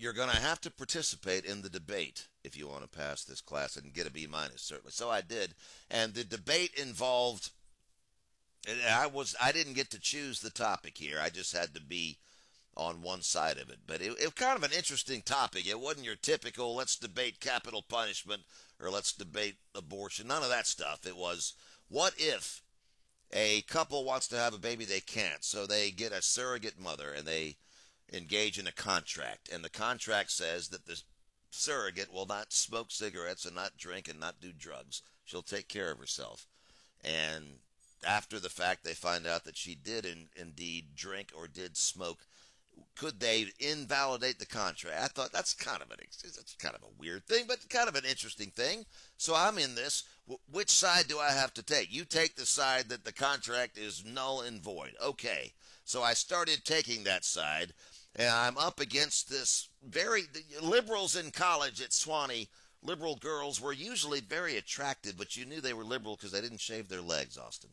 you're going to have to participate in the debate if you want to pass this class and get a B minus, certainly. So I did. And the debate involved, I didn't get to choose the topic here. I just had to be on one side of it. But it was kind of an interesting topic. It wasn't your typical, let's debate capital punishment or let's debate abortion. None of that stuff. It was, what if a couple wants to have a baby, they can't. So they get a surrogate mother and they engage in a contract. And the contract says that the surrogate will not smoke cigarettes and not drink and not do drugs. She'll take care of herself. And after the fact, they find out that she did indeed drink or did smoke. Could they invalidate the contract? I thought that's kind of a weird thing, but kind of an interesting thing. So I'm in this. Which side do I have to take? You take the side that the contract is null and void. Okay. So I started taking that side, and I'm up against this liberals in college at Sewanee. Liberal girls were usually very attractive, but you knew they were liberal because they didn't shave their legs, Austin.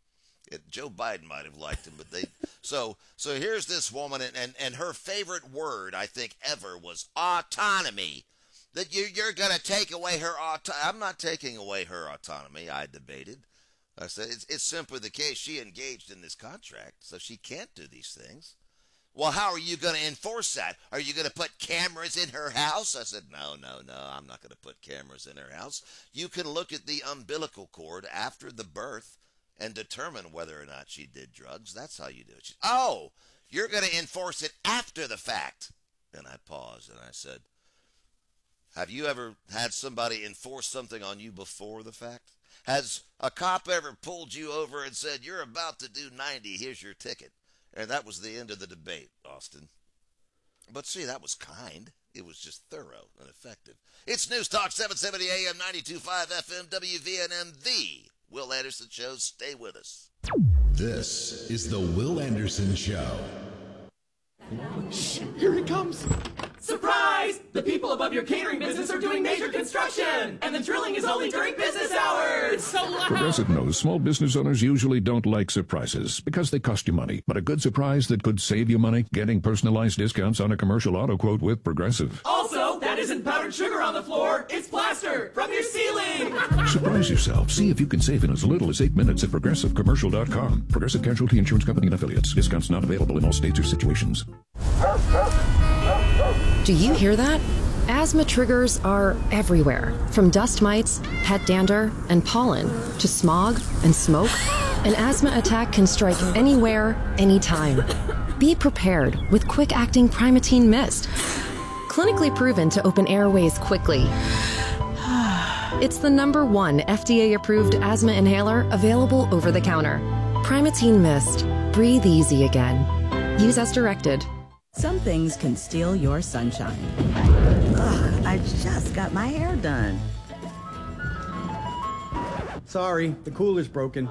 Joe Biden might have liked him, but they. So here's this woman, and her favorite word, I think, ever was autonomy. That you're going to take away her autonomy. I'm not taking away her autonomy, I debated. I said, it's simply the case she engaged in this contract, so she can't do these things. Well, how are you going to enforce that? Are you going to put cameras in her house? I said, no, I'm not going to put cameras in her house. You can look at the umbilical cord after the birth and determine whether or not she did drugs. That's how you do it. Oh, you're going to enforce it after the fact. And I paused and I said, have you ever had somebody enforce something on you before the fact? Has a cop ever pulled you over and said, you're about to do 90, here's your ticket? And that was the end of the debate, Austin. But see, that was kind. It was just thorough and effective. It's News Talk 770 AM 92.5 FM WVNM, the Will Anderson Show. Stay with us. This is the Will Anderson Show. Shh, here he comes. Surprise! The people above your catering business are doing major construction, and the drilling is only during business hours. It's so loud. Progressive knows small business owners usually don't like surprises because they cost you money. But a good surprise that could save you money? Getting personalized discounts on a commercial auto quote with Progressive. Also, that isn't powdered sugar on the floor. It's plaster from your ceiling. Surprise yourself. See if you can save in as little as 8 minutes at ProgressiveCommercial.com. Progressive Casualty Insurance Company and Affiliates. Discounts not available in all states or situations. Do you hear that? Asthma triggers are everywhere, from dust mites, pet dander, and pollen, to smog and smoke. An asthma attack can strike anywhere, anytime. Be prepared with quick-acting Primatene Mist. Clinically proven to open airways quickly. It's the #1 FDA-approved asthma inhaler available over the counter. Primatene Mist. Breathe easy again. Use as directed. Some things can steal your sunshine. Ugh, I just got my hair done. Sorry, the cooler's broken.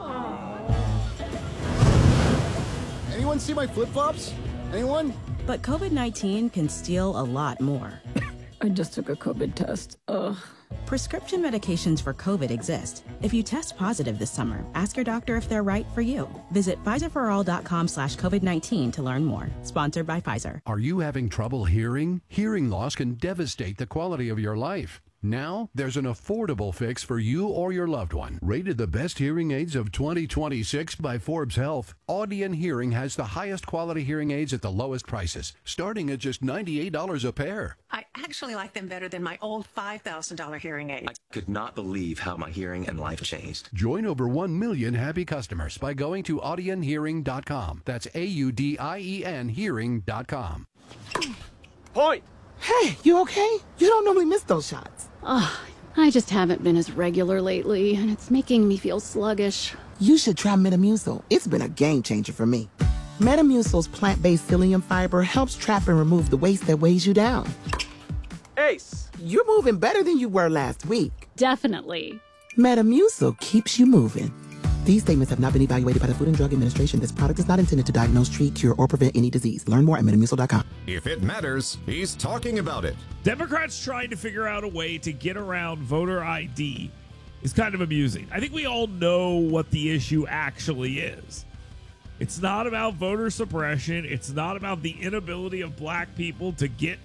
Anyone see my flip-flops? Anyone? But COVID-19 can steal a lot more. I just took a COVID test. Ugh. Prescription medications for COVID exist. If you test positive this summer, ask your doctor if they're right for you. Visit PfizerForAll.com/COVID-19 to learn more. Sponsored by Pfizer. Are you having trouble hearing? Hearing loss can devastate the quality of your life. Now, there's an affordable fix for you or your loved one. Rated the best hearing aids of 2026 by Forbes Health, Audion Hearing has the highest quality hearing aids at the lowest prices, starting at just $98 a pair. I actually like them better than my old $5,000 hearing aid. I could not believe how my hearing and life changed. Join over 1 million happy customers by going to audionhearing.com. That's AUDIEN hearing.com. Point! Hey, you okay? You don't normally miss those shots. I just haven't been as regular lately, and it's making me feel sluggish. You should try Metamucil. It's been a game changer for me. Metamucil's plant-based psyllium fiber helps trap and remove the waste that weighs you down. Ace! You're moving better than you were last week. Definitely. Metamucil keeps you moving. These statements have not been evaluated by the Food and Drug Administration. This product is not intended to diagnose, treat, cure, or prevent any disease. Learn more at Metamucil.com. If it matters, he's talking about it. Democrats trying to figure out a way to get around voter ID is kind of amusing. I think we all know what the issue actually is. It's not about voter suppression. It's not about the inability of black people to get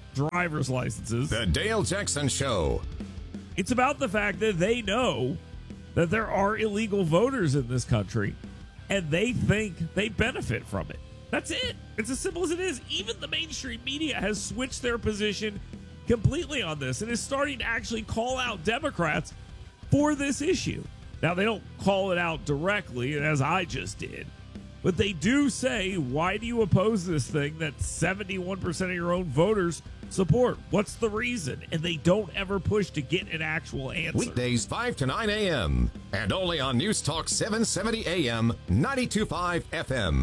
driver's licenses. The Dale Jackson Show. It's about the fact that they know that there are illegal voters in this country, and they think they benefit from it. That's it. It's as simple as it is. Even the mainstream media has switched their position completely on this and is starting to actually call out Democrats for this issue. Now, they don't call it out directly, as I just did, but they do say, why do you oppose this thing that 71% of your own voters support? What's the reason? And they don't ever push to get an actual answer. Weekdays 5 to 9 a.m. and only on News Talk 770 a.m., 92.5 FM.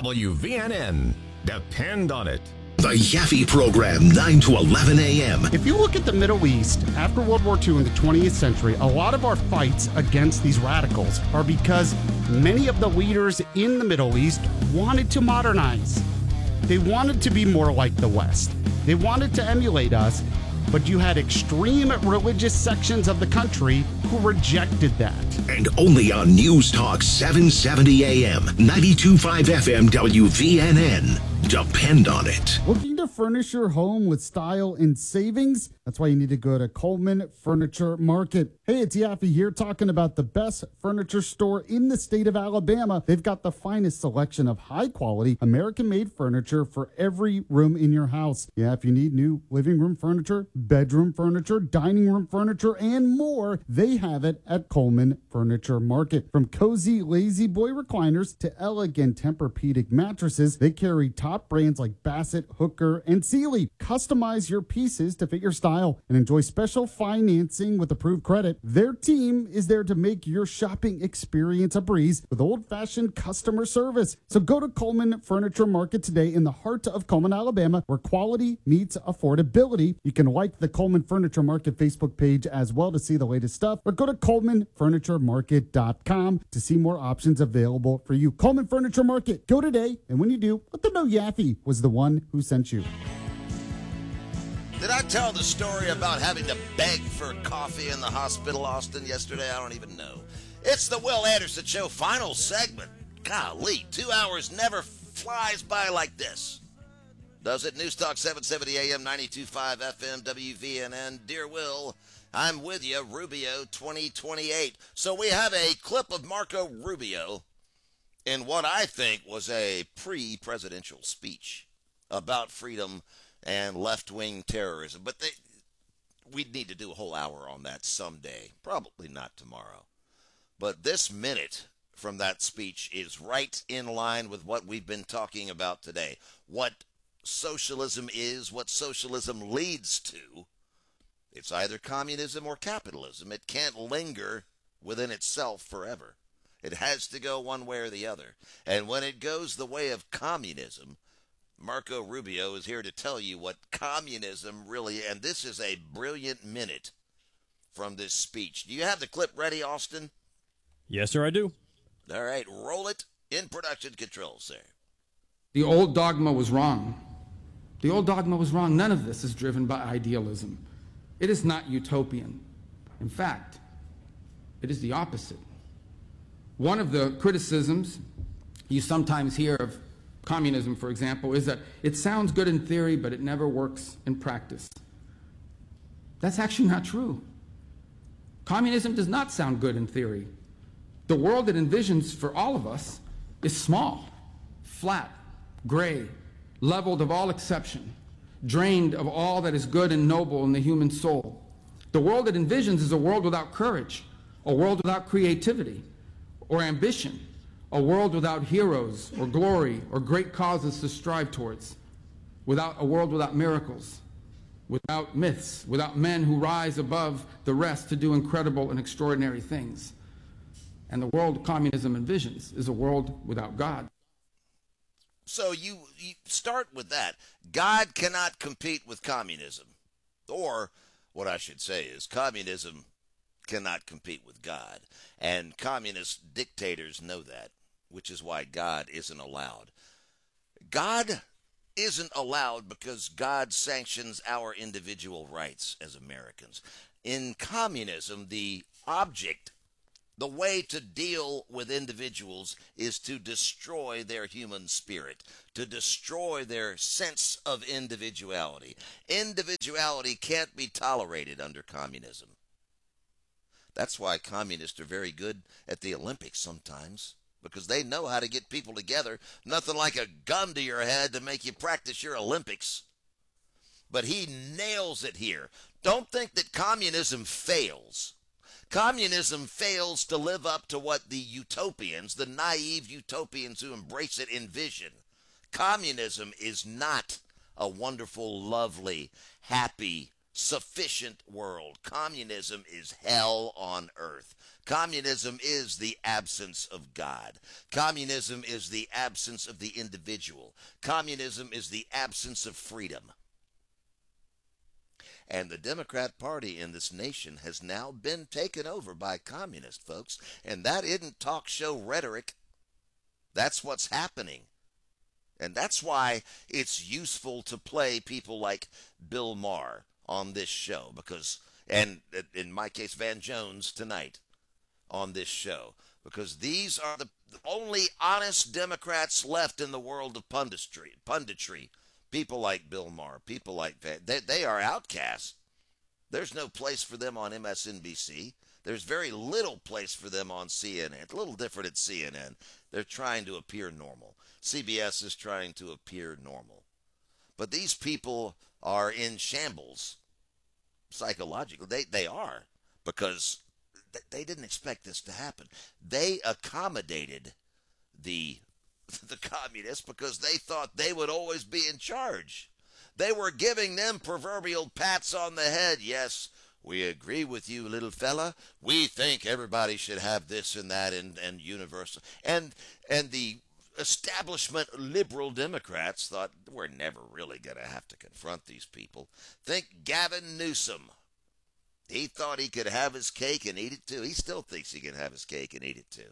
WVNN. Depend on it. The Yaffe Program, 9 to 11 a.m. If you look at the Middle East, after World War II in the 20th century, a lot of our fights against these radicals are because many of the leaders in the Middle East wanted to modernize. They wanted to be more like the West. They wanted to emulate us, but you had extreme religious sections of the country who rejected that. And only on News Talk 770 a.m., 92.5 FM, WVNN. Depend on it. Looking to furnish your home with style and savings? That's why you need to go to Coleman Furniture Market. Hey, it's Yaffe here talking about the best furniture store in the state of Alabama. They've got the finest selection of high-quality, American-made furniture for every room in your house. Yeah, if you need new living room furniture, bedroom furniture, dining room furniture, and more, they have it at Coleman Furniture Market. From cozy lazy boy recliners to elegant Tempur-Pedic mattresses, they carry top brands like Bassett, Hooker, and Sealy. Customize your pieces to fit your style and enjoy special financing with approved credit. Their team is there to make your shopping experience a breeze with old-fashioned customer service. So go to Coleman Furniture Market today in the heart of Coleman, Alabama, where quality meets affordability. You can like the Coleman Furniture Market Facebook page as well to see the latest stuff, but go to ColemanFurnitureMarket.com to see more options available for you. Coleman Furniture Market. Go today, and when you do, let them know Yaffe was the one who sent you. Did I tell the story about having to beg for coffee in the hospital, Austin, yesterday? I don't even know. It's the Will Anderson Show final segment. Golly, 2 hours never flies by like this. Does it? News Talk 770 AM, 92.5 FM, WVNN. Dear Will, I'm with you, Rubio 2028. So we have a clip of Marco Rubio in what I think was a pre-presidential speech about freedom and left-wing terrorism. But we'd need to do a whole hour on that someday. Probably not tomorrow. But this minute from that speech is right in line with what we've been talking about today. What socialism is, what socialism leads to. It's either communism or capitalism. It can't linger within itself forever. It has to go one way or the other. And when it goes the way of communism, Marco Rubio is here to tell you what communism really, and this is a brilliant minute from this speech. Do you have the clip ready, Austin? Yes, sir, I do. All right, roll it in production control, sir. The old dogma was wrong. The old dogma was wrong. None of this is driven by idealism. It is not utopian. In fact, it is the opposite. One of the criticisms you sometimes hear of communism, for example, is that it sounds good in theory, but it never works in practice. That's actually not true. Communism does not sound good in theory. The world it envisions for all of us is small, flat, gray, leveled of all exception, drained of all that is good and noble in the human soul. The world it envisions is a world without courage, a world without creativity or ambition, a world without heroes or glory or great causes to strive towards, a world without miracles, without myths, without men who rise above the rest to do incredible and extraordinary things. And the world communism envisions is a world without God. So you start with that. God cannot compete with communism. Or, what I should say is, communism cannot compete with God. And communist dictators know that, which is why God isn't allowed. God isn't allowed because God sanctions our individual rights as Americans. In communism, the object The way to deal with individuals is to destroy their human spirit, to destroy their sense of individuality. Individuality can't be tolerated under communism. That's why communists are very good at the Olympics sometimes, because they know how to get people together. Nothing like a gun to your head to make you practice your Olympics. But he nails it here. Don't think that communism fails. Communism fails to live up to what the utopians, the naive utopians who embrace it, envision. Communism is not a wonderful, lovely, happy, sufficient world. Communism is hell on earth. Communism is the absence of God. Communism is the absence of the individual. Communism is the absence of freedom. And the Democrat Party in this nation has now been taken over by communists, folks. And that isn't talk show rhetoric. That's what's happening. And that's why it's useful to play people like Bill Maher on this show. Because, and in my case, Van Jones tonight on this show. Because these are the only honest Democrats left in the world of punditry. People like Bill Maher, people like they are outcasts. There's no place for them on MSNBC. There's very little place for them on CNN. It's a little different at CNN. They're trying to appear normal. CBS is trying to appear normal. But these people are in shambles psychologically. They are, because they didn't expect this to happen. They accommodated the communists because they thought they would always be in charge. They were giving them proverbial pats on the head. Yes, we agree with you, little fella. We think everybody should have this and that and universal. And the establishment liberal Democrats thought we're never really going to have to confront these people. Think Gavin Newsom. He thought he could have his cake and eat it too. He still thinks he can have his cake and eat it too.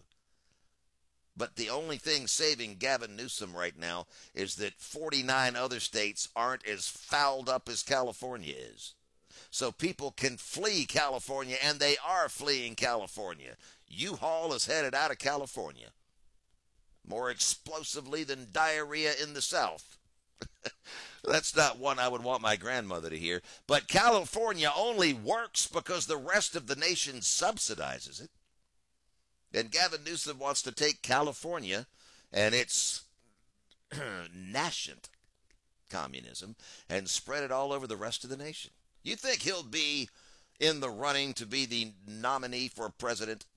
But the only thing saving Gavin Newsom right now is that 49 other states aren't as fouled up as California is. So people can flee California, and they are fleeing California. U-Haul is headed out of California more explosively than diarrhea in the South. That's not one I would want my grandmother to hear. But California only works because the rest of the nation subsidizes it. And Gavin Newsom wants to take California and its nascent communism and spread it all over the rest of the nation. You think he'll be in the running to be the nominee for president?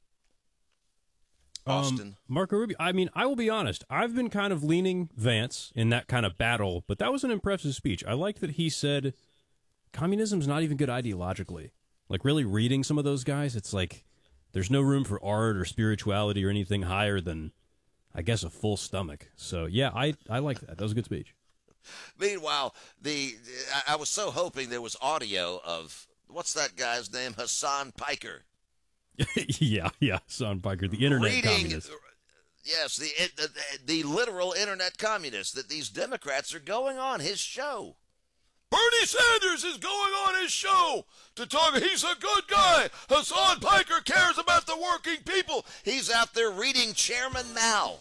Austin? Marco Rubio. I mean, I will be honest. I've been kind of leaning Vance in that kind of battle, but that was an impressive speech. I like that he said communism's not even good ideologically. Like, really reading some of those guys, it's like there's no room for art or spirituality or anything higher than, I guess, a full stomach. So, yeah, I like that. That was a good speech. Meanwhile, I was so hoping there was audio of, what's that guy's name? Hassan Piker. yeah, Hassan Piker, the internet communist. Yes, the literal internet communist that these Democrats are going on his show. Bernie Sanders is going on his show to talk. He's a good guy. Hassan Piker cares about the working people. He's out there reading Chairman Mao.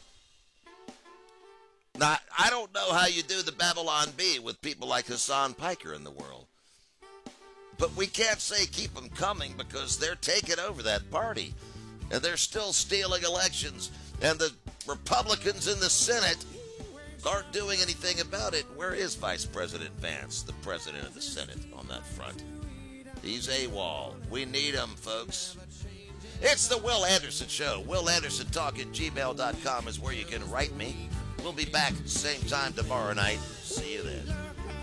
Now, I don't know how you do the Babylon Bee with people like Hassan Piker in the world. But we can't say keep them coming because they're taking over that party. And they're still stealing elections. And the Republicans in the Senate aren't doing anything about it. Where is Vice President Vance, the president of the Senate, on that front? He's AWOL. We need him, folks. It's the Will Anderson Show. WillAndersonTalk@gmail.com is where you can write me. We'll be back at the same time tomorrow night. See you then.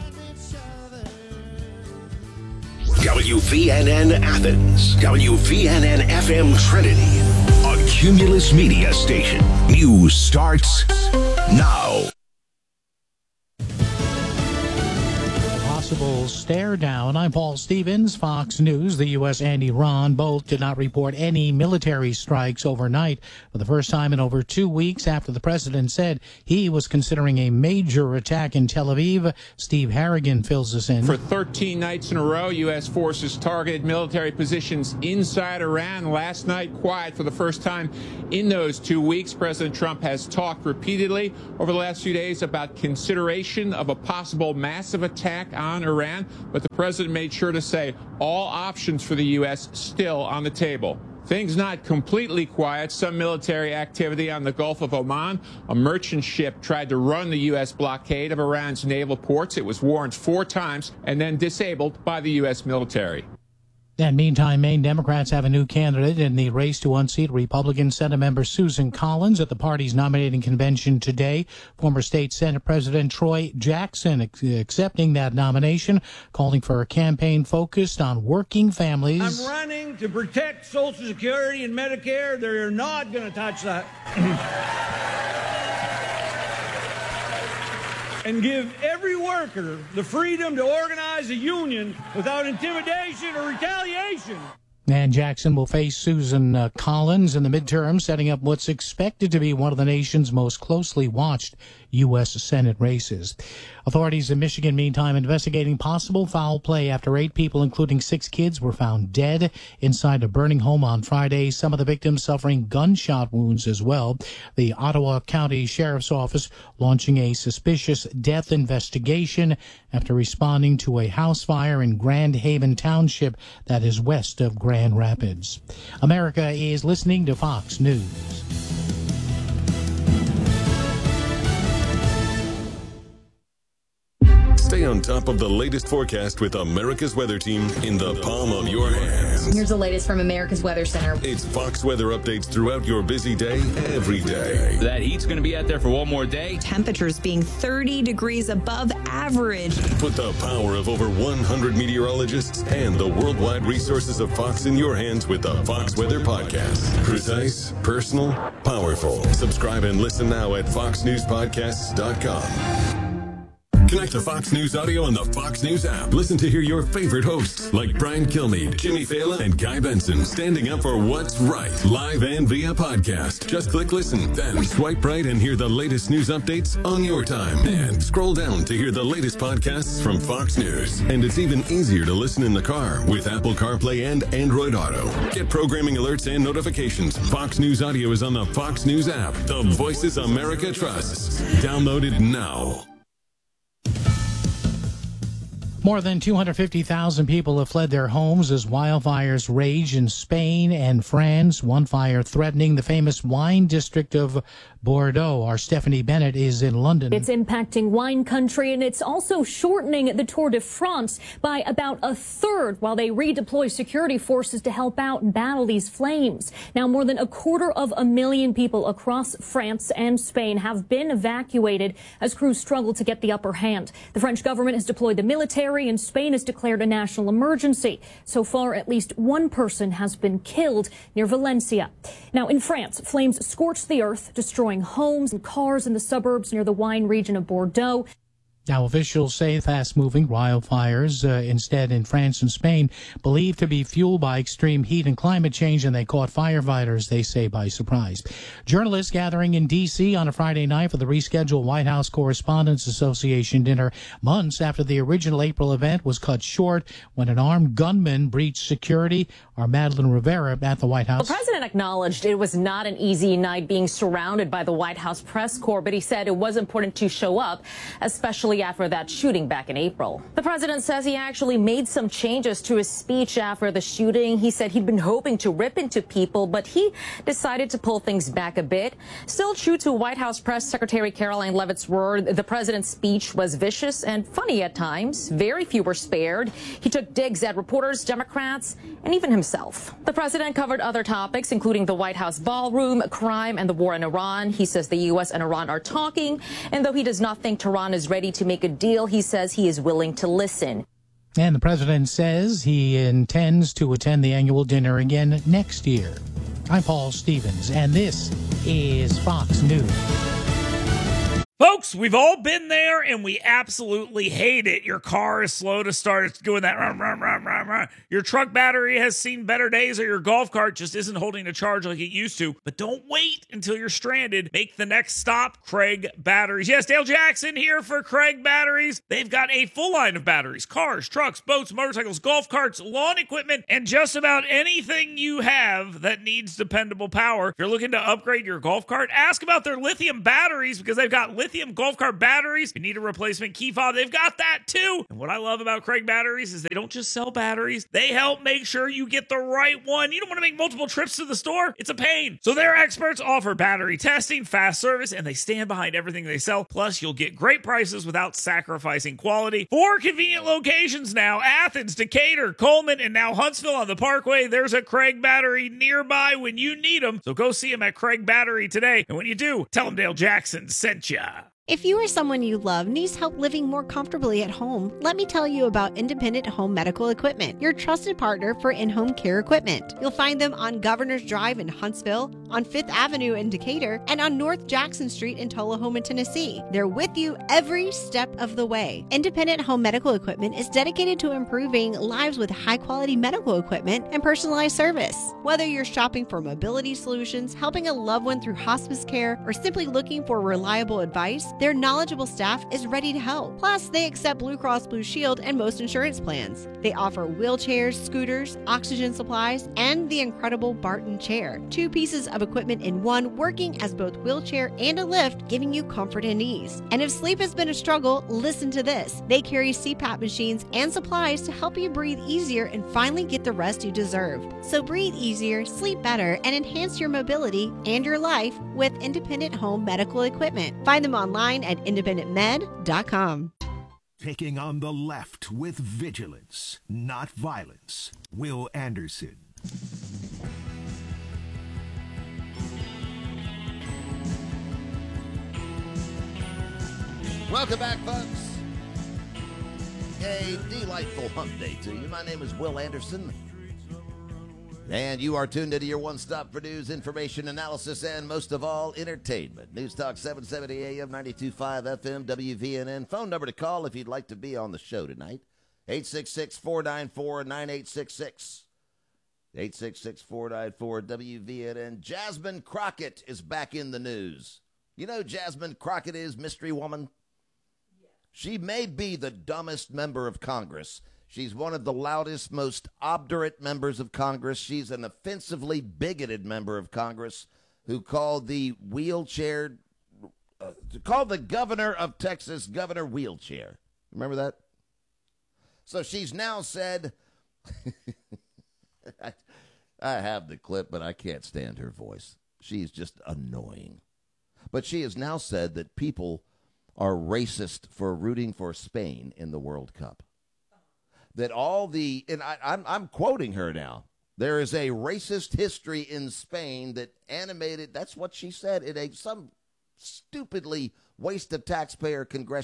WVNN Athens, WVNN FM Trinity, a Cumulus Media station. News starts now. Possible officials stare down. I'm Paul Stevens, Fox News. The U.S. and Iran both did not report any military strikes overnight for the first time in over 2 weeks after the president said he was considering a major attack in Tel Aviv. Steve Harrigan fills us in. For 13 nights in a row, U.S. forces targeted military positions inside Iran. Last night, quiet for the first time in those 2 weeks. President Trump has talked repeatedly over the last few days about consideration of a possible massive attack on Iran, but the president made sure to say all options for the U.S. still on the table. Things not completely quiet. Some military activity on the Gulf of Oman. A merchant ship tried to run the U.S. blockade of Iran's naval ports. It was warned 4 times and then disabled by the U.S. military. And meantime, Maine Democrats have a new candidate in the race to unseat Republican Senate member Susan Collins at the party's nominating convention today. Former state Senate President Troy Jackson accepting that nomination, calling for a campaign focused on working families. I'm running to protect Social Security and Medicare. They're not going to touch that. And give every worker the freedom to organize a union without intimidation or retaliation. And Jackson will face Susan Collins in the midterm, setting up what's expected to be one of the nation's most closely watched U.S. Senate races. Authorities in Michigan, meantime, investigating possible foul play after 8 people, including 6 kids, were found dead inside a burning home on Friday. Some of the victims suffering gunshot wounds as well. The Ottawa County Sheriff's Office launching a suspicious death investigation after responding to a house fire in Grand Haven Township that is west of Grand Rapids. America is listening to Fox News. Stay on top of the latest forecast with America's Weather Team in the palm of your hands. Here's the latest from America's Weather Center. It's Fox weather updates throughout your busy day, every day. That heat's going to be out there for one more day. Temperatures being 30 degrees above average. Put the power of over 100 meteorologists and the worldwide resources of Fox in your hands with the Fox Weather Podcast. Precise, personal, powerful. Subscribe and listen now at foxnewspodcasts.com. Connect to Fox News Audio on the Fox News app. Listen to hear your favorite hosts like Brian Kilmeade, Jimmy Fallon, and Guy Benson standing up for what's right, live and via podcast. Just click listen, then swipe right and hear the latest news updates on your time. And scroll down to hear the latest podcasts from Fox News. And it's even easier to listen in the car with Apple CarPlay and Android Auto. Get programming alerts and notifications. Fox News Audio is on the Fox News app. The voices America trusts. Download it now. More than 250,000 people have fled their homes as wildfires rage in Spain and France. One fire threatening the famous wine district of Bordeaux. Our Stephanie Bennett is in London. It's impacting wine country, and it's also shortening the Tour de France by about a third while they redeploy security forces to help out and battle these flames. Now, more than 250,000 people across France and Spain have been evacuated as crews struggle to get the upper hand. The French government has deployed the military, and Spain has declared a national emergency. So far, at least one person has been killed near Valencia. Now, in France, flames scorched the earth, destroying homes and cars in the suburbs near the wine region of Bordeaux. Now, officials say fast-moving wildfires instead in France and Spain believed to be fueled by extreme heat and climate change, and they caught firefighters, they say, by surprise. Journalists gathering in D.C. on a Friday night for the rescheduled White House Correspondents Association dinner months after the original April event was cut short when an armed gunman breached security. Our Madeline Rivera at the White House. The president acknowledged it was not an easy night being surrounded by the White House press corps, but he said it was important to show up, especially after that shooting back in April. The president says he actually made some changes to his speech after the shooting. He said he'd been hoping to rip into people, but he decided to pull things back a bit. Still true to White House Press Secretary Caroline Leavitt's word, the president's speech was vicious and funny at times. Very few were spared. He took digs at reporters, Democrats, and even himself. The president covered other topics, including the White House ballroom, crime, and the war in Iran. He says the U.S. and Iran are talking, and though he does not think Tehran is ready to make a deal, he says he is willing to listen. And the president says he intends to attend the annual dinner again next year. I'm Paul Stevens, and this is Fox News. Folks, we've all been there, and we absolutely hate it. Your car is slow to start. It's doing that run, run, run, run, run. Your truck battery has seen better days, or your golf cart just isn't holding a charge like it used to. But don't wait until you're stranded. Make the next stop, Craig Batteries. Yes, Dale Jackson here for Craig Batteries. They've got a full line of batteries, cars, trucks, boats, motorcycles, golf carts, lawn equipment, and just about anything you have that needs dependable power. If you're looking to upgrade your golf cart, ask about their lithium batteries, because they've got lithium golf cart batteries. If you need a replacement key fob, they've got that too. And what I love about Craig Batteries is they don't just sell batteries, they help make sure you get the right one. You don't want to make multiple trips to the store. It's a pain. So their experts offer battery testing, fast service, and they stand behind everything they sell. Plus, you'll get great prices without sacrificing quality. 4 convenient locations now: Athens, Decatur, Coleman, and now Huntsville on the Parkway. There's a Craig Battery nearby when you need them. So go see them at Craig Battery today. And when you do, tell them Dale Jackson sent ya. If you or someone you love needs help living more comfortably at home, let me tell you about Independent Home Medical Equipment, your trusted partner for in-home care equipment. You'll find them on Governor's Drive in Huntsville, on 5th Avenue in Decatur, and on North Jackson Street in Tullahoma, Tennessee. They're with you every step of the way. Independent Home Medical Equipment is dedicated to improving lives with high-quality medical equipment and personalized service. Whether you're shopping for mobility solutions, helping a loved one through hospice care, or simply looking for reliable advice, their knowledgeable staff is ready to help. Plus, they accept Blue Cross Blue Shield and most insurance plans. They offer wheelchairs, scooters, oxygen supplies, and the incredible Barton chair. 2 pieces of equipment in one, working as both wheelchair and a lift, giving you comfort and ease. And if sleep has been a struggle, listen to this. They carry CPAP machines and supplies to help you breathe easier and finally get the rest you deserve. So breathe easier, sleep better, and enhance your mobility and your life with Independent Home Medical Equipment. Find them online at independentmed.com. Taking on the left with vigilance, not violence. Will Anderson. Welcome back, folks. A delightful hump day to you. My name is Will Anderson, and you are tuned into your one-stop for news, information, analysis, and most of all, entertainment. News Talk 770 AM, 92.5 FM, WVNN. Phone number to call if you'd like to be on the show tonight, 866-494-9866. 866-494-WVNN. Jasmine Crockett is back in the news. You know Jasmine Crockett is, Mystery Woman? She may be the dumbest member of Congress. She's one of the loudest, most obdurate members of Congress. She's an offensively bigoted member of Congress who called the governor of Texas Governor Wheelchair. Remember that? So she's now said, I have the clip, but I can't stand her voice. She's just annoying. But she has now said that people are racist for rooting for Spain in the World Cup. That all the, and I'm quoting her now, there is a racist history in Spain that animated, that's what she said, in some stupidly waste of taxpayer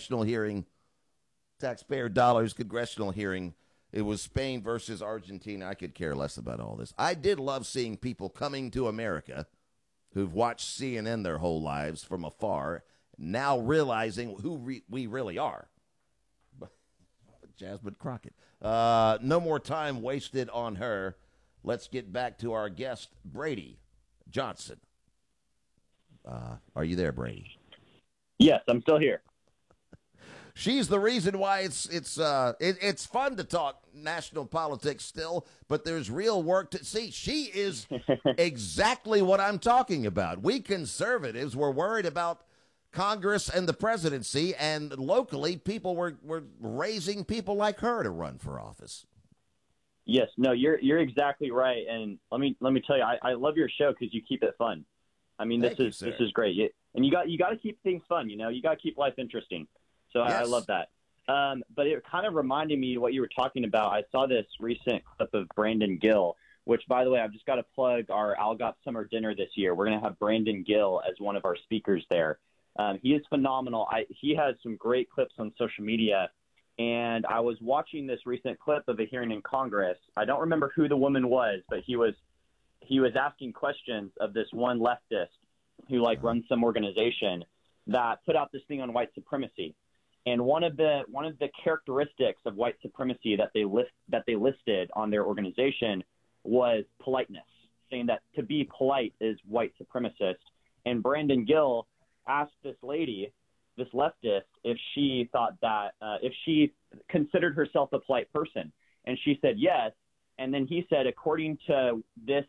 dollars congressional hearing. It was Spain versus Argentina. I could care less about all this. I did love seeing people coming to America who've watched CNN their whole lives from afar, now realizing who we really are. Jasmine Crockett. No more time wasted on her. Let's get back to our guest, Brady Johnson. Are you there, Brady? Yes, I'm still here. She's the reason why it's fun to talk national politics still, but there's real work to see. She is exactly what I'm talking about. We conservatives were worried about Congress and the presidency, and locally people were raising people like her to run for office. Yes, no, you're exactly right. And let me tell you, I love your show because you keep it fun. I mean, this is great. And you got to keep things fun. You know, you got to keep life interesting. So yes. I love that. But it kind of reminded me of what you were talking about. I saw this recent clip of Brandon Gill, which, by the way, I've just got to plug our Algot Summer Dinner this year. We're going to have Brandon Gill as one of our speakers there. He is phenomenal. He has some great clips on social media. And I was watching this recent clip of a hearing in Congress. I don't remember who the woman was, but he was asking questions of this one leftist who runs some organization. that put out this thing on white supremacy. And one of the characteristics of white supremacy that they listed on their organization was politeness, saying that to be polite is white supremacist. And Brandon Gill asked this lady, this leftist, if she thought that if she considered herself a polite person, and she said yes. And then he said, according to this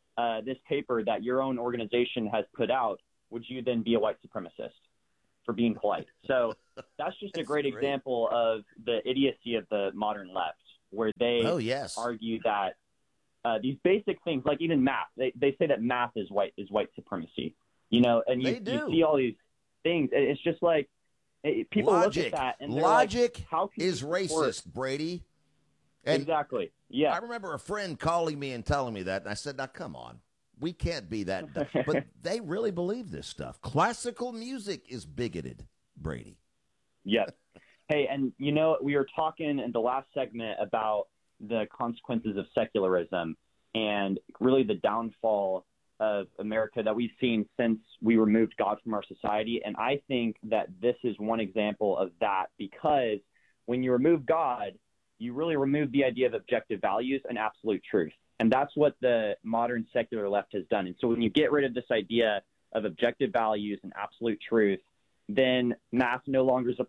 paper that your own organization has put out, would you then be a white supremacist for being polite? So that's just a great example of the idiocy of the modern left, where they argue that these basic things, like even math, they say that math is white supremacy, and you see all these things. It's just like people look at that and logic like, how can is racist, Brady. And exactly. Yeah. I remember a friend calling me and telling me that, and I said, now, come on. We can't be that. But they really believe this stuff. Classical music is bigoted, Brady. Yes. Hey, and we were talking in the last segment about the consequences of secularism and really the downfall of America that we've seen since we removed God from our society. And I think that this is one example of that, because when you remove God, you really remove the idea of objective values and absolute truth. And that's what the modern secular left has done. And so when you get rid of this idea of objective values and absolute truth, then math no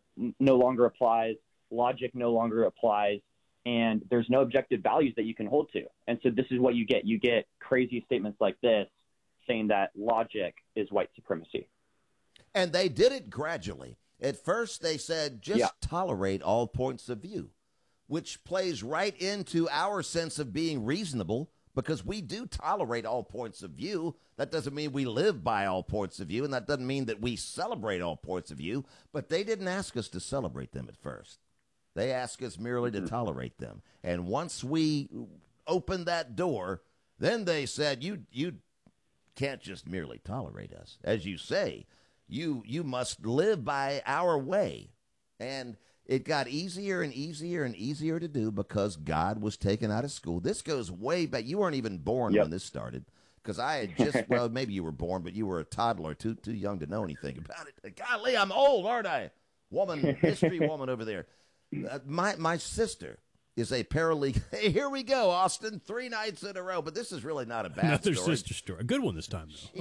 longer applies, logic no longer applies, and there's no objective values that you can hold to. And so this is what you get. You get crazy statements like this saying that logic is white supremacy. And they did it gradually. At first they said, just tolerate all points of view, which plays right into our sense of being reasonable, because we do tolerate all points of view. That doesn't mean we live by all points of view, and that doesn't mean that we celebrate all points of view, but they didn't ask us to celebrate them at first. They asked us merely to tolerate them. And once we opened that door, then they said, you can't just merely tolerate us. As you say, you must live by our way. And it got easier and easier and easier to do because God was taken out of school. This goes way back. You weren't even born when this started, because I had just, well, maybe you were born, but you were a toddler, too young to know anything about it. Golly, I'm old, aren't I? History woman over there. My sister is a paralegal. Hey, here we go, Austin. 3 nights in a row, but this is really not a bad Another story. sister story. A good one this time, though.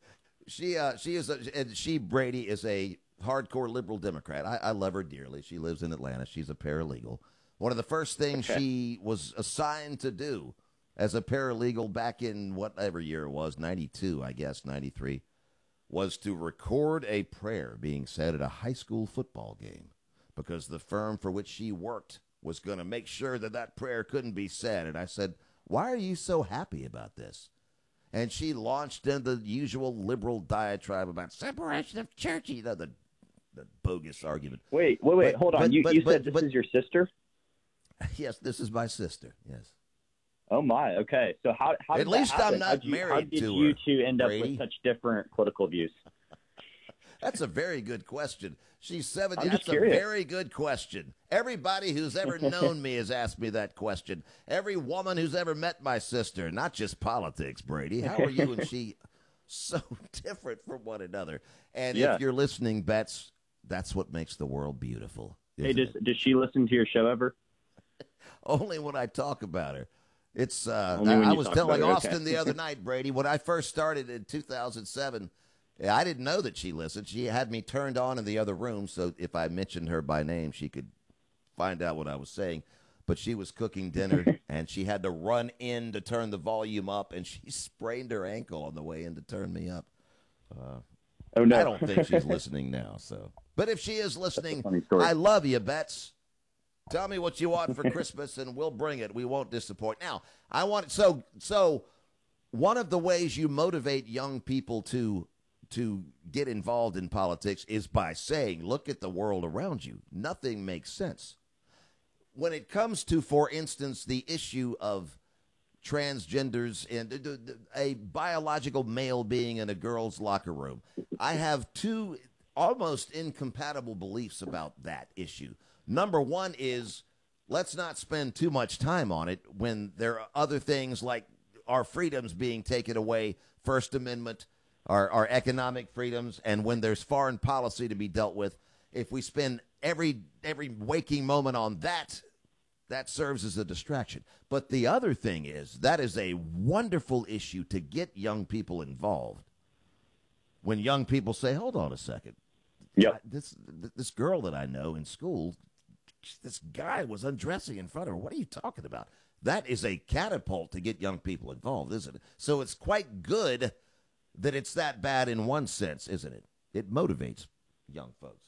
Okay. She Brady is a hardcore liberal Democrat. I love her dearly. She lives in Atlanta. She's a paralegal. One of the first things she was assigned to do as a paralegal back in whatever year it was, 92, I guess, 93, was to record a prayer being said at a high school football game, because the firm for which she worked was going to make sure that prayer couldn't be said. And I said, why are you so happy about this? And she launched into the usual liberal diatribe about separation of church, the bogus argument. Wait, hold on. You said this is your sister? Yes, this is my sister, yes. Oh, my, okay. So how at did least that happen? I'm not married to her. How did you two end up Brady? with such different political views? That's a very good question. She's 70. I'm That's just curious. A very good question. Everybody who's ever known me has asked me that question. Every woman who's ever met my sister, not just politics, Brady. How are you and she so different from one another? And if you're listening, Bets, that's what makes the world beautiful. Hey, does she listen to your show ever? Only when I talk about her. It's Only when I you was talk telling about her, Austin okay. the other night, Brady, when I first started in 2007, I didn't know that she listened. She had me turned on in the other room, so if I mentioned her by name, she could find out what I was saying. But she was cooking dinner, and she had to run in to turn the volume up, and she sprained her ankle on the way in to turn me up. Oh, no. I don't think she's listening now. But if she is listening, I love you, Bets. Tell me what you want for Christmas, and we'll bring it. We won't disappoint. Now, I want so one of the ways you motivate young people to get involved in politics is by saying, look at the world around you. Nothing makes sense. When it comes to, for instance, the issue of transgenders and a biological male being in a girl's locker room, I have 2 almost incompatible beliefs about that issue. Number one is, let's not spend too much time on it when there are other things like our freedoms being taken away, First Amendment, our economic freedoms, and when there's foreign policy to be dealt with, if we spend every waking moment on that, that serves as a distraction. But the other thing is, that is a wonderful issue to get young people involved. When young people say, hold on a second, this girl that I know in school, this guy was undressing in front of her. What are you talking about? That is a catapult to get young people involved, isn't it? So it's quite good that it's that bad in one sense, isn't it? It motivates young folks.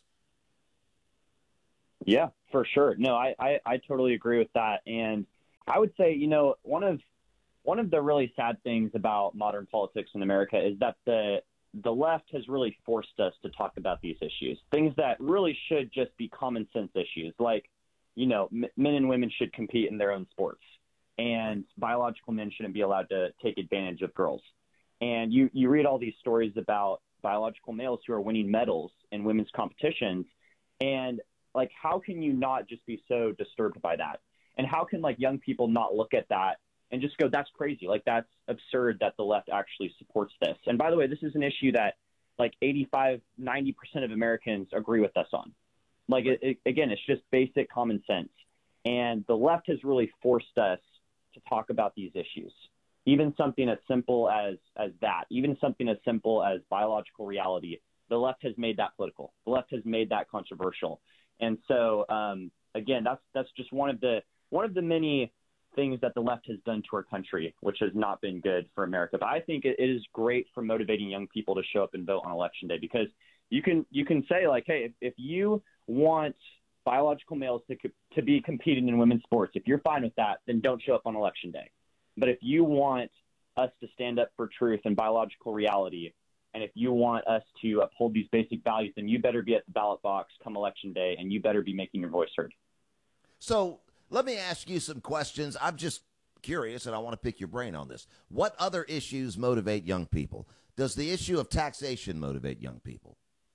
Yeah, for sure. No, I totally agree with that. And I would say, one of the really sad things about modern politics in America is that the left has really forced us to talk about these issues, things that really should just be common sense issues, like, men and women should compete in their own sports, and biological men shouldn't be allowed to take advantage of girls. And you read all these stories about biological males who are winning medals in women's competitions, and like, how can you not just be so disturbed by that? And how can young people not look at that and just go, that's crazy. Like, that's absurd that the left actually supports this. And by the way, this is an issue that 85, 90% of Americans agree with us on. Again, it's just basic common sense. And the left has really forced us to talk about these issues. Even something as simple as that, even something as simple as biological reality, the left has made that political. The left has made that controversial. And so, again, that's just one of the many things that the left has done to our country, which has not been good for America. But I think it is great for motivating young people to show up and vote on Election Day, because you can say, hey, if you want biological males to be competing in women's sports, if you're fine with that, then don't show up on Election Day. But if you want us to stand up for truth and biological reality, and if you want us to uphold these basic values, then you better be at the ballot box come Election Day, and you better be making your voice heard. So let me ask you some questions. I'm just curious, and I want to pick your brain on this. What other issues motivate young people? Does the issue of taxation motivate young people?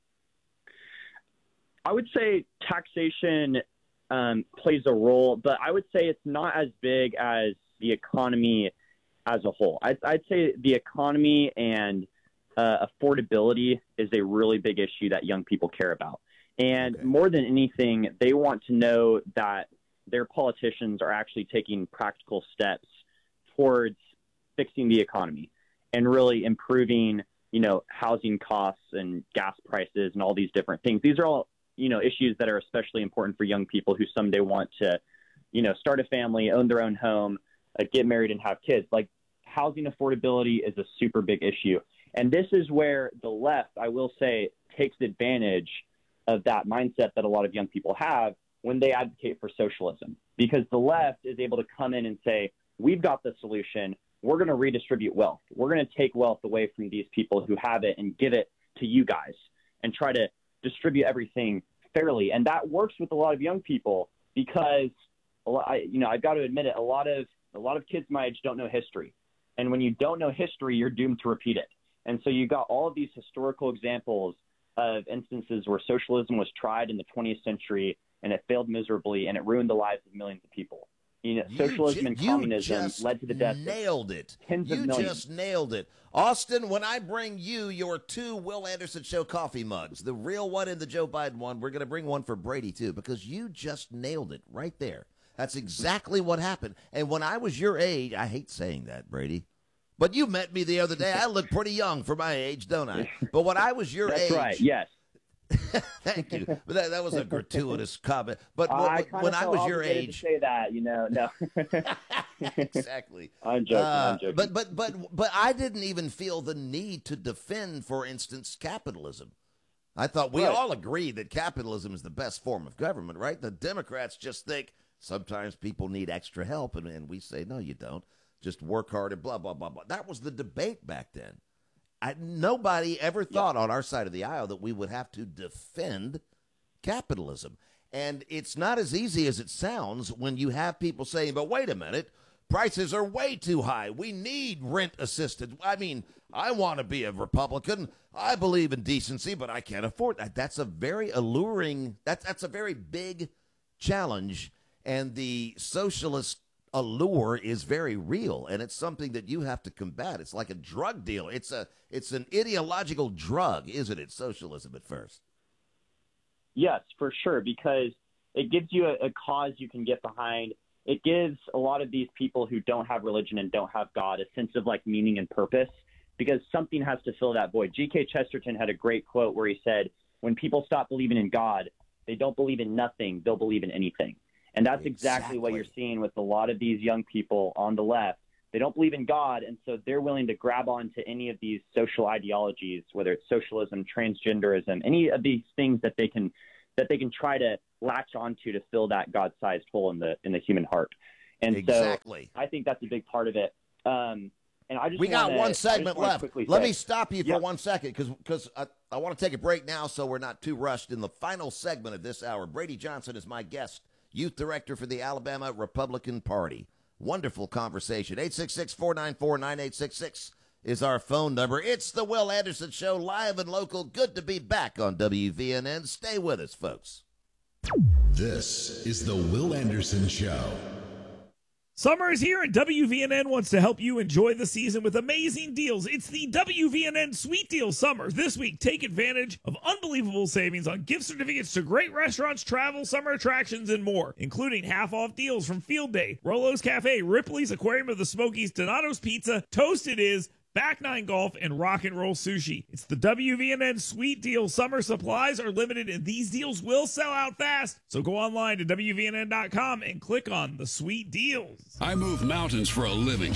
I would say taxation plays a role, but I would say it's not as big as the economy as a whole. I'd say the economy and affordability is a really big issue that young people care about. And more than anything, they want to know that their politicians are actually taking practical steps towards fixing the economy and really improving, housing costs and gas prices and all these different things. These are all, issues that are especially important for young people who someday want to, start a family, own their own home, get married and have kids. Like, housing affordability is a super big issue. And this is where the left, I will say, takes advantage of that mindset that a lot of young people have when they advocate for socialism, because the left is able to come in and say, we've got the solution. We're going to redistribute wealth. We're going to take wealth away from these people who have it and give it to you guys and try to distribute everything fairly. And that works with a lot of young people because, I've got to admit it, a lot of kids my age don't know history. And when you don't know history, you're doomed to repeat it. And so you got all of these historical examples of instances where socialism was tried in the 20th century and it failed miserably and it ruined the lives of millions of people. Socialism and communism led to the death of tens of millions. You just nailed it. Austin, when I bring you your 2 Will Anderson Show coffee mugs, the real one and the Joe Biden one, we're going to bring one for Brady too, because you just nailed it right there. That's exactly what happened. And when I was your age, I hate saying that, Brady, but you met me the other day. I look pretty young for my age, don't I? But when I was your age. That's right, yes. Thank you. But that was a gratuitous comment. But when I was your age, to say that, no. Exactly. I'm joking. But I didn't even feel the need to defend, for instance, capitalism. I thought we all agree that capitalism is the best form of government, right? The Democrats just think sometimes people need extra help, and we say, no, you don't. Just work hard and blah, blah, blah, blah. That was the debate back then. Nobody ever thought on our side of the aisle that we would have to defend capitalism. And it's not as easy as it sounds when you have people saying, but wait a minute, prices are way too high. We need rent assistance. I mean, I want to be a Republican. I believe in decency, but I can't afford that. That's a very alluring, that's a very big challenge. And the socialist allure is very real, and it's something that you have to combat. It's like a drug deal. It's an ideological drug, isn't it? Socialism at first. Yes, for sure, because it gives you a cause you can get behind. It gives a lot of these people who don't have religion and don't have God a sense of like meaning and purpose, because something has to fill that void. G.K. Chesterton had a great quote where he said, when people stop believing in God, they don't believe in nothing, they'll believe in anything. And that's exactly what you're seeing with a lot of these young people on the left. They don't believe in God, and so they're willing to grab onto any of these social ideologies, whether it's socialism, transgenderism, any of these things that they can try to latch onto to fill that God-sized hole in the human heart. And exactly. So I think that's a big part of it. And we got one segment left. Let me stop you for 1 second because I want to take a break now so we're not too rushed. In the final segment of this hour, Brady Johnson is my guest, youth director for the Alabama Republican Party. Wonderful conversation. 866-494-9866 is our phone number. It's the Will Anderson Show, live and local. Good to be back on WVNN. Stay with us, folks. This is the Will Anderson Show. Summer is here, and WVNN wants to help you enjoy the season with amazing deals. It's the WVNN Sweet Deal Summer. This week, take advantage of unbelievable savings on gift certificates to great restaurants, travel, summer attractions, and more, including half-off deals from Field Day, Rolo's Cafe, Ripley's Aquarium of the Smokies, Donato's Pizza, Toasted Is, Back Nine Golf, and Rock and Roll Sushi. It's the WVNN Sweet Deal. Summer supplies are limited, and these deals will sell out fast. So go online to WVNN.com and click on the Sweet Deals. I move mountains for a living.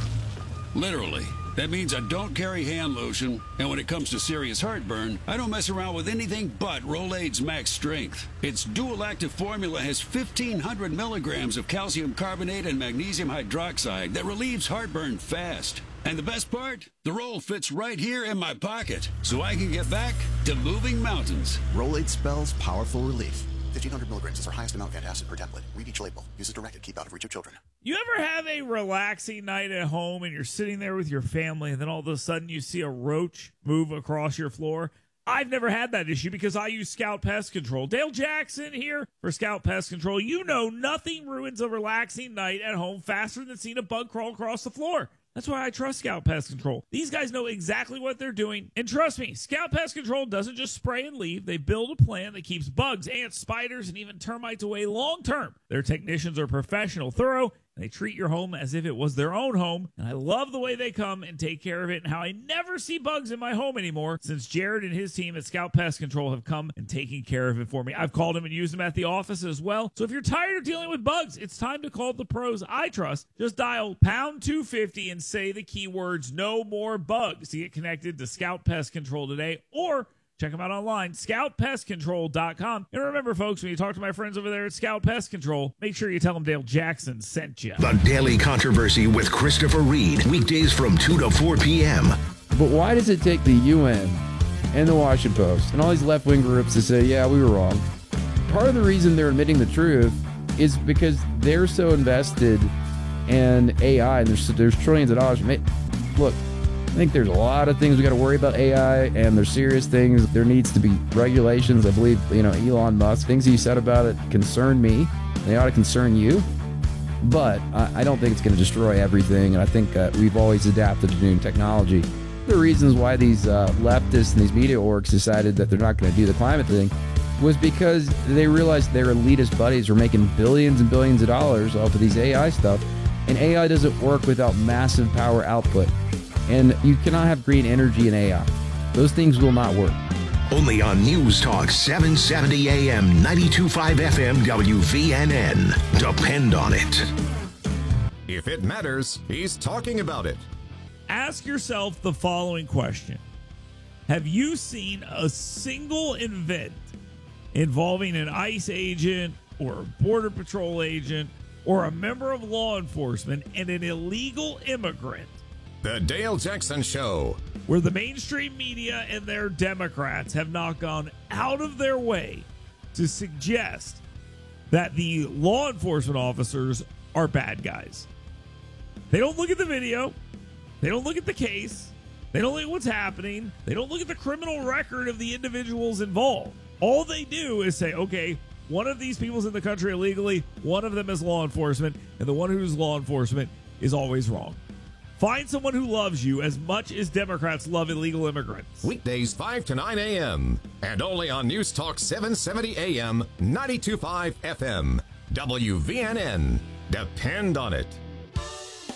Literally. That means I don't carry hand lotion, and when it comes to serious heartburn, I don't mess around with anything but Rolaids Max Strength. Its dual-active formula has 1,500 milligrams of calcium carbonate and magnesium hydroxide that relieves heartburn fast. And the best part? The roll fits right here in my pocket, so I can get back to moving mountains. Rolaids spells powerful relief. 1,500 milligrams is our highest amount of antacid per tablet. Read each label. Use as directed. Keep out of reach of children. You ever have a relaxing night at home and you're sitting there with your family and then all of a sudden you see a roach move across your floor? I've never had that issue because I use Scout Pest Control. Dale Jackson here for Scout Pest Control. You know nothing ruins a relaxing night at home faster than seeing a bug crawl across the floor. That's why I trust Scout Pest Control. These guys know exactly what they're doing. And trust me, Scout Pest Control doesn't just spray and leave. They build a plan that keeps bugs, ants, spiders, and even termites away long term. Their technicians are professional, thorough, and they treat your home as if it was their own home. And I love the way they come and take care of it and how I never see bugs in my home anymore since Jared and his team at Scout Pest Control have come and taken care of it for me. I've called them and used them at the office as well. So if you're tired of dealing with bugs, it's time to call the pros I trust. Just dial pound 250 and say the keywords "no more bugs" to get connected to Scout Pest Control today, or check them out online, scoutpestcontrol.com. And remember, folks, when you talk to my friends over there at Scout Pest Control, make sure you tell them Dale Jackson sent you. The Daily Controversy with Christopher Reed, weekdays from 2 to 4 p.m. But why does it take the UN and the Washington Post and all these left-wing groups to say, yeah, we were wrong? Part of the reason they're admitting the truth is because they're so invested in AI, and there's trillions of dollars. Look, I think there's a lot of things we got to worry about AI, and there's serious things. There needs to be regulations. I believe, Elon Musk, things he said about it concern me. They ought to concern you. But I don't think it's going to destroy everything, and I think we've always adapted to new technology. The reasons why these leftists and these media orgs decided that they're not going to do the climate thing was because they realized their elitist buddies were making billions and billions of dollars off of these AI stuff, and AI doesn't work without massive power output. And you cannot have green energy in AI. Those things will not work. Only on News Talk 770 AM, 92.5 FM, WVNN. Depend on it. If it matters, he's talking about it. Ask yourself the following question. Have you seen a single event involving an ICE agent or a Border Patrol agent or a member of law enforcement and an illegal immigrant? The Dale Jackson Show. Where the mainstream media and their Democrats have not gone out of their way to suggest that the law enforcement officers are bad guys. They don't look at the video. They don't look at the case. They don't look at what's happening. They don't look at the criminal record of the individuals involved. All they do is say, okay, One of these people's in the country illegally, one of them is law enforcement, and the one who's law enforcement is always wrong. Find someone who loves you as much as Democrats love illegal immigrants. Weekdays 5 to 9 a.m. and only on News Talk 770 a.m., 92.5 FM. WVNN. Depend on it.